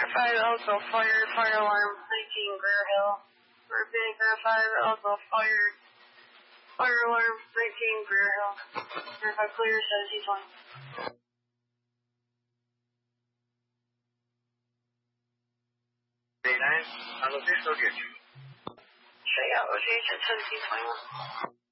verified, also fired, fire alarm 19 Greer Hill. We're being verified, also fired, fire alarm 19 Greer Hill. Verified clear, 1720. Day 9, on location, will get you. Check out location 1721.